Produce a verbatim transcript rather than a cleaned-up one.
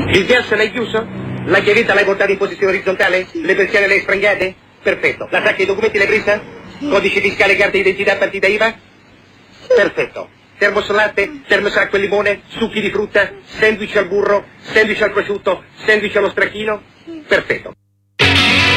Il gas l'hai chiuso? La chiavetta l'hai portata in posizione orizzontale? Le persiane le hai sprangate? Perfetto. La sacca dei documenti l'hai presa? Codice fiscale, carta d'identità, partita I V A? Perfetto. Termos latte, termos acqua e limone, succhi di frutta, sandwich al burro, sandwich al prosciutto, sandwich allo stracchino? Perfetto.